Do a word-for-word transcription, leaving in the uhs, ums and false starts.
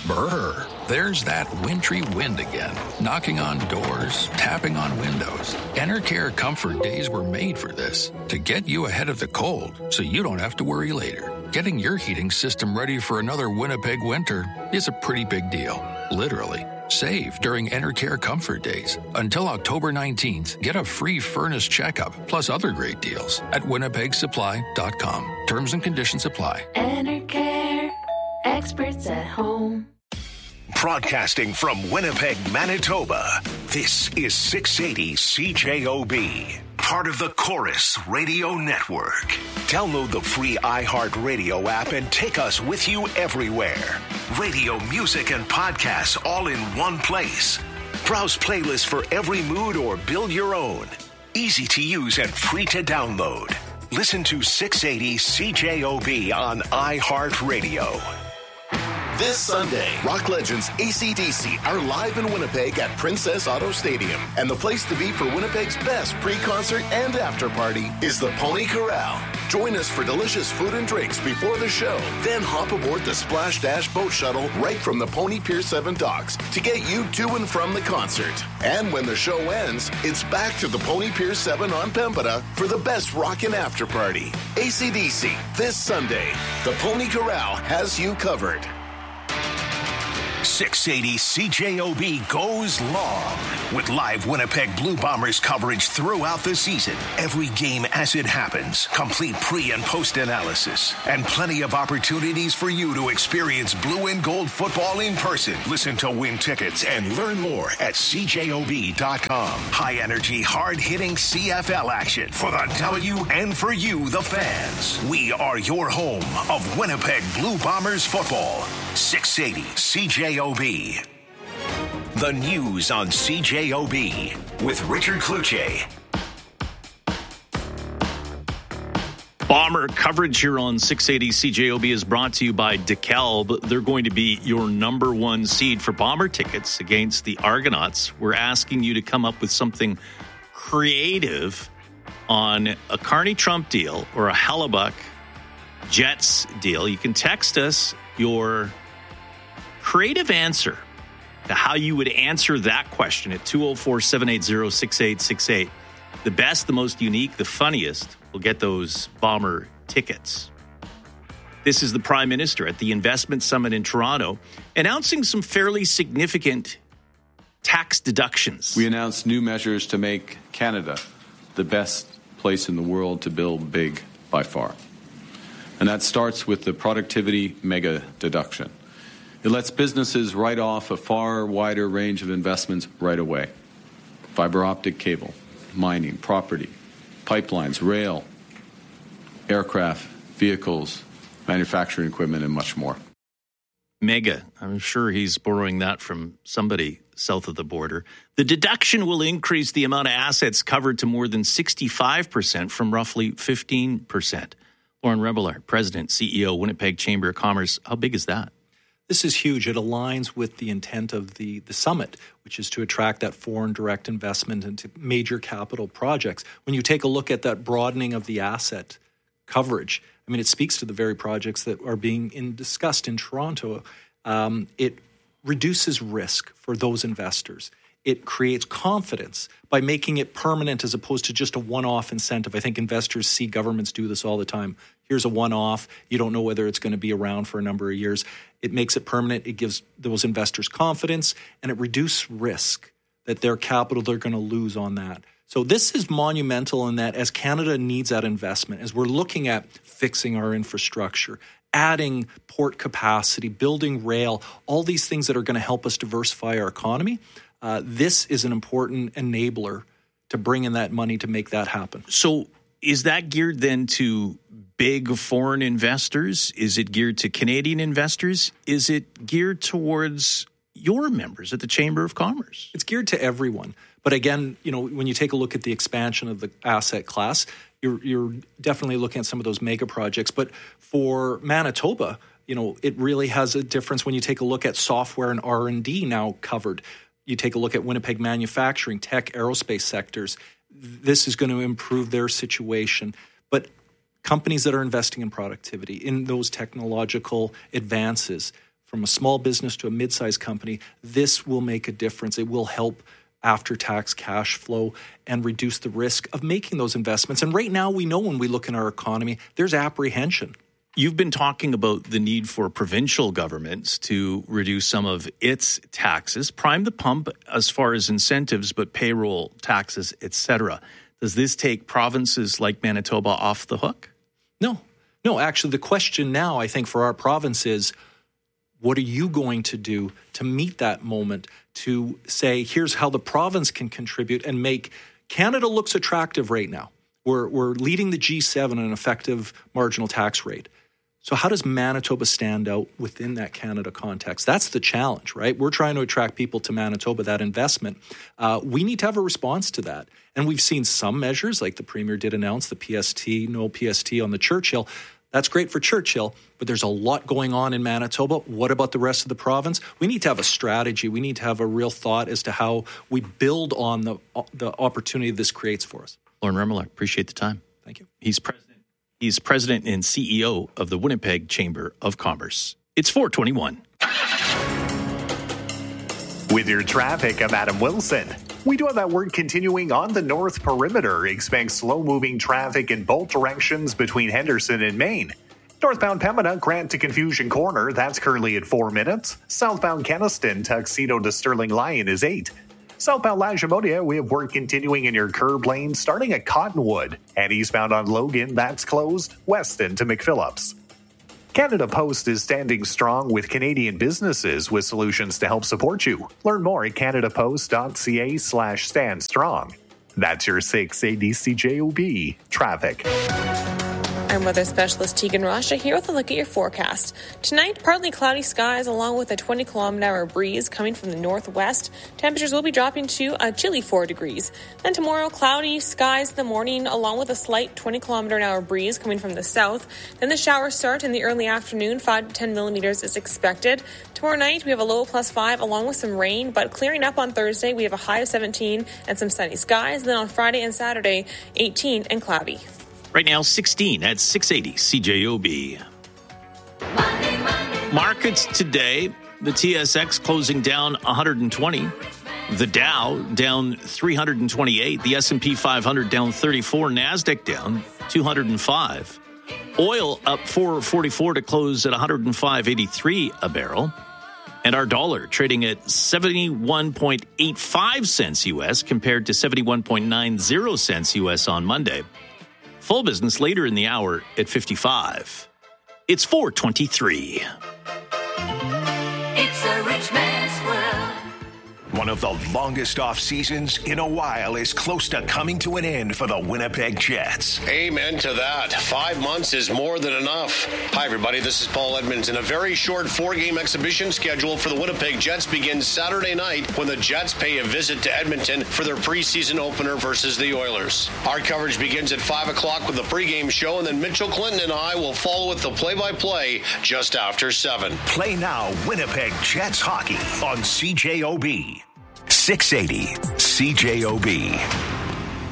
Brr, there's that wintry wind again, knocking on doors, tapping on windows. Enercare Comfort Days were made for this, to get you ahead of the cold so you don't have to worry later. Getting your heating system ready for another Winnipeg winter is a pretty big deal, literally. Save during Enercare Comfort Days. Until October nineteenth, get a free furnace checkup, plus other great deals at winnipeg supply dot com. Terms and conditions apply. Enercare, experts at home. Broadcasting from Winnipeg, Manitoba, this is six eighty C J O B, part of the Chorus Radio Network. Download the free iHeartRadio app and take us with you everywhere. Radio, music, and podcasts all in one place. Browse playlists for every mood or build your own. Easy to use and free to download. Listen to six eighty C J O B on iHeartRadio. This Sunday, rock legends A C D C are live in Winnipeg at Princess Auto Stadium. And the place to be for Winnipeg's best pre-concert and after party is the Pony Corral. Join us for delicious food and drinks before the show. Then hop aboard the Splash Dash boat shuttle right from the Pony Pier seven docks to get you to and from the concert. And when the show ends, it's back to the Pony Pier seven on Pembina for the best rockin' after party. A C D C, this Sunday. The Pony Corral has you covered. six eighty C J O B goes long with live Winnipeg Blue Bombers coverage throughout the season. Every game as it happens, complete pre- and post-analysis, and plenty of opportunities for you to experience blue and gold football in person. Listen to win tickets and learn more at C J O B dot com. High-energy, hard-hitting C F L action for the W and for you, the fans. We are your home of Winnipeg Blue Bombers football. six eighty C J O B. The news on C J O B with Richard Kluche. Bomber coverage here on six eighty C J O B is brought to you by DeKalb. They're going to be your number one seed for Bomber tickets against the Argonauts. We're asking you to come up with something creative on a Carney Trump deal or a Hellebuck Jets deal. You can text us your creative answer to how you would answer that question at two oh four, seven eight zero, six eight six eight. The best, the most unique, the funniest will get those Bomber tickets. This is the Prime Minister at the Investment Summit in Toronto announcing some fairly significant tax deductions. We announced new measures to make Canada the best place in the world to build big by far. And that starts with the productivity mega deduction. It lets businesses write off a far wider range of investments right away. Fiber optic cable, mining, property, pipelines, rail, aircraft, vehicles, manufacturing equipment, and much more. Mega. I'm sure he's borrowing that from somebody south of the border. The deduction will increase the amount of assets covered to more than sixty-five percent from roughly fifteen percent. Lauren Rebillard, President, C E O, Winnipeg Chamber of Commerce. How big is that? This is huge. It aligns with the intent of the, the summit, which is to attract that foreign direct investment into major capital projects. When you take a look at that broadening of the asset coverage, I mean, it speaks to the very projects that are being in, discussed in Toronto. Um, it reduces risk for those investors. It creates confidence by making it permanent as opposed to just a one-off incentive. I think investors see governments do this all the time. Here's a one-off. You don't know whether it's going to be around for a number of years. It makes it permanent. It gives those investors confidence, and it reduces risk that their capital they're going to lose on that. So this is monumental in that as Canada needs that investment, as we're looking at fixing our infrastructure, adding port capacity, building rail, all these things that are going to help us diversify our economy, uh, this is an important enabler to bring in that money to make that happen. So is that geared then to big foreign investors? Is it geared to Canadian investors? Is it geared towards your members at the Chamber of Commerce? It's geared to everyone. But again, you know, when you take a look at the expansion of the asset class, you're, you're definitely looking at some of those mega projects. But for Manitoba, you know, it really has a difference when you take a look at software and R and D now covered. You take a look at Winnipeg manufacturing, tech, aerospace sectors. This is going to improve their situation. But companies that are investing in productivity, in those technological advances, from a small business to a mid-sized company, this will make a difference. It will help after-tax cash flow and reduce the risk of making those investments. And right now, we know when we look in our economy, there's apprehension. You've been talking about the need for provincial governments to reduce some of its taxes, prime the pump as far as incentives, but payroll taxes, et cetera. Does this take provinces like Manitoba off the hook? No. No, actually, the question now, I think, for our province is, what are you going to do to meet that moment, to say, here's how the province can contribute and make Canada looks attractive right now. We're, we're leading the G seven on an effective marginal tax rate. So how does Manitoba stand out within that Canada context? That's the challenge, right? We're trying to attract people to Manitoba, that investment. Uh, we need to have a response to that. And we've seen some measures, like the Premier did announce, the P S T, no P S T on the Churchill. That's great for Churchill, but there's a lot going on in Manitoba. What about the rest of the province? We need to have a strategy. We need to have a real thought as to how we build on the, the opportunity this creates for us. Lorne Remillard, appreciate the time. Thank you. He's president. He's president and C E O of the Winnipeg Chamber of Commerce. It's four twenty-one. With your traffic, I'm Adam Wilson. We do have that work continuing on the North Perimeter. Expect slow-moving traffic in both directions between Henderson and Maine. Northbound Pembina, Grant to Confusion Corner, that's currently at four minutes. Southbound Kenaston, Tuxedo to Sterling Lyon is eight. Southbound Lagimodia, we have work continuing in your curb lane starting at Cottonwood. And eastbound on Logan, that's closed, Weston to McPhillips. Canada Post is standing strong with Canadian businesses with solutions to help support you. Learn more at canadapost.ca slash stand strong. That's your six eighty C J O B traffic. I'm weather specialist Tegan Rasha here with a look at your forecast. Tonight, partly cloudy skies along with a twenty kilometer an hour breeze coming from the northwest. Temperatures will be dropping to a chilly four degrees. Then tomorrow, cloudy skies in the morning along with a slight twenty kilometer an hour breeze coming from the south. Then the showers start in the early afternoon. five to ten millimeters is expected. Tomorrow night, we have a low plus five along with some rain, but clearing up on Thursday, we have a high of seventeen and some sunny skies. Then on Friday and Saturday, eighteen and cloudy. Right now, sixteen at six eighty C J O B. Money, money, Markets today, the T S X closing down one hundred twenty. The Dow down three hundred twenty-eight. The S and P five hundred down thirty-four. NASDAQ down two hundred five. Oil up four forty-four to close at one hundred five eighty-three a barrel. And our dollar trading at seventy-one point eight five cents U S compared to seventy-one point nine zero cents U S on Monday. Full business later in the hour at fifty-five. It's four twenty-three. It's a rich man's world. One of the longest off seasons in a while is close to coming to an end for the Winnipeg Jets. Amen to that. Five months is more than enough. Hi, everybody. This is Paul Edmonds. And a very short four-game exhibition schedule for the Winnipeg Jets begins Saturday night when the Jets pay a visit to Edmonton for their preseason opener versus the Oilers. Our coverage begins at five o'clock with the pregame show, and then Mitchell Clinton and I will follow with the play-by-play just after seven. Play now Winnipeg Jets hockey on C J O B. six eighty C J O B.